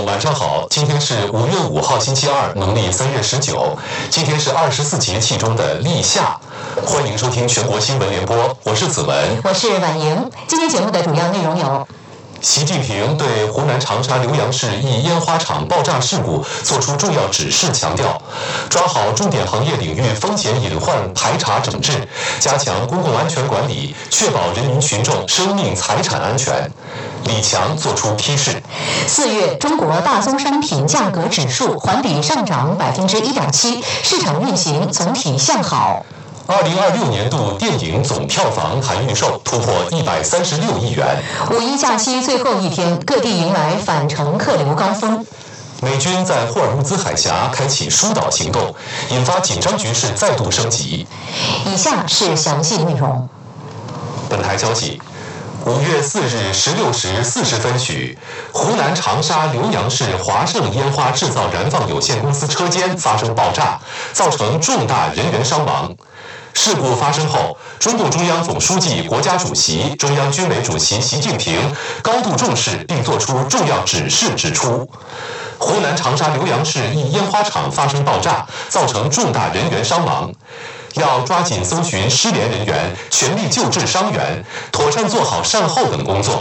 众晚上好，今天是5月5号星期二，农历3月19，今天是24节气中的立夏。欢迎收听全国新闻联播，我是子文， 我是婉莹。今天节目的主要内容有： 习近平对湖南长沙浏阳市一烟花厂爆炸事故作出重要指示，强调抓好重点行业领域风险隐患排查整治，加强公共安全管理，确保人民群众生命财产安全。李强作出批示。 4月，中国大宗商品价格指数环比上涨1.7%，市场运行总体向好。 2026年度电影总票房含预售突破136亿元。 五一假期最后一天，各地迎来返程客流高峰。 美军在霍尔木兹海峡开启疏导行动，引发紧张局势再度升级。 以下是详细内容。 本台消息，5月4日16时40分许，湖南长沙浏阳市华盛烟花制造燃放有限公司车间发生爆炸，造成重大人员伤亡。事故发生后，中共中央总书记、国家主席、中央军委主席习近平高度重视并作出重要指示，指出湖南长沙浏阳市一烟花厂发生爆炸，造成重大人员伤亡，要抓紧搜寻失联人员，全力救治伤员，妥善做好善后等工作。